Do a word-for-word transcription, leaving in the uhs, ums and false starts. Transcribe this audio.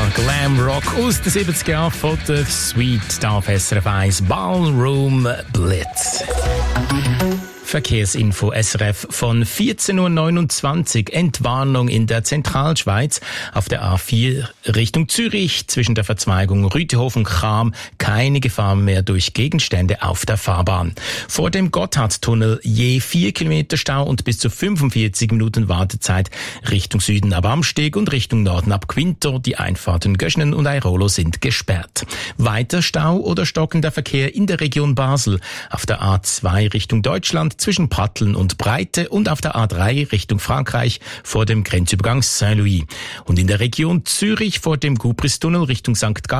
Glam Rock aus den siebziger Jahren von der Sweet da auf S R F eins Ballroom Blitz. Verkehrsinfo S R F von vierzehn Uhr neunundzwanzig. Entwarnung in der Zentralschweiz auf der A vier Richtung Zürich zwischen der Verzweigung Rütehofen-Cham keine Gefahr mehr durch Gegenstände auf der Fahrbahn. Vor dem Gotthardtunnel je vier Kilometer Stau und bis zu fünfundvierzig Minuten Wartezeit Richtung Süden ab Amsteg und Richtung Norden ab Quinto. Die Einfahrten Göschnen und Airolo sind gesperrt. Weiter Stau oder stockender Verkehr in der Region Basel auf der A zwei Richtung Deutschland zwischen Pratteln und Breite und auf der A drei Richtung Frankreich vor dem Grenzübergang Saint-Louis. Und in der Region Zürich vor dem Gubristunnel Richtung Sankt Gallen